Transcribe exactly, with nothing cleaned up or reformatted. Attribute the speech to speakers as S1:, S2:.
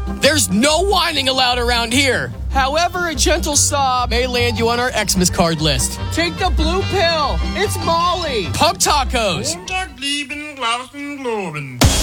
S1: There's no whining allowed around here. However, a gentle sob may land you on our Xmas card list. Take the blue pill. It's Molly. Pub tacos.